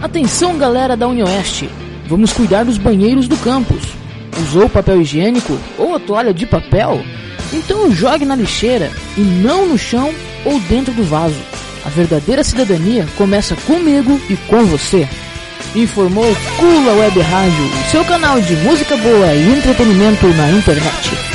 Atenção, galera da UniOeste, vamos cuidar dos banheiros do campus. Usou papel higiênico ou a toalha de papel? Então jogue na lixeira e não no chão ou dentro do vaso. A verdadeira cidadania começa comigo e com você. Informou Kula Web Rádio, seu canal de música boa e entretenimento na internet.